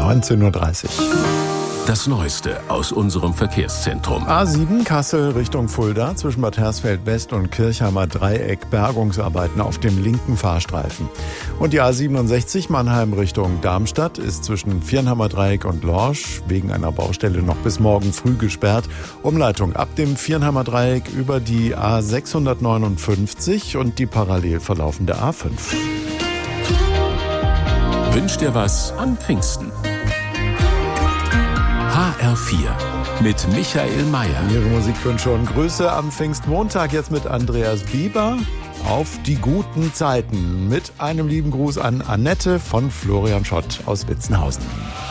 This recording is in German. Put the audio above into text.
19:30 Uhr. Das Neueste aus unserem Verkehrszentrum. A7 Kassel Richtung Fulda zwischen Bad Hersfeld West und Kirchheimer Dreieck, Bergungsarbeiten auf dem linken Fahrstreifen. Und die A67 Mannheim Richtung Darmstadt ist zwischen Viernheimer Dreieck und Lorsch wegen einer Baustelle noch bis morgen früh gesperrt. Umleitung ab dem Viernheimer Dreieck über die A659 und die parallel verlaufende A5. Wünsch dir was an Pfingsten. HR4 mit Michael Mayer. Ihre Musikwünsche und Grüße am Pfingstmontag jetzt mit Andreas Bieber auf die guten Zeiten. Mit einem lieben Gruß an Annette von Florian Schott aus Witzenhausen.